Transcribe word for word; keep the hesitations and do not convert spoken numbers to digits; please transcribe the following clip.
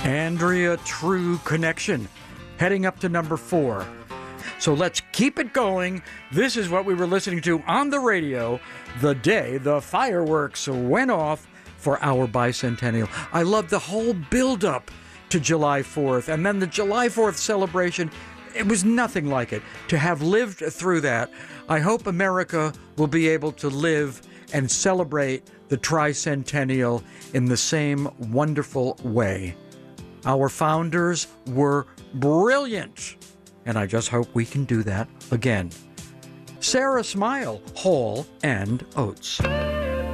Andrea True Connection, heading up to number four. So let's keep it going. This is what we were listening to on the radio the day the fireworks went off for our bicentennial. I love the whole build-up to July fourth, and then the July fourth celebration. It was nothing like it. To have lived through that, I hope America will be able to live and celebrate the tricentennial in the same wonderful way. Our founders were brilliant, and I just hope we can do that again. Sarah Smile, Hall and Oates.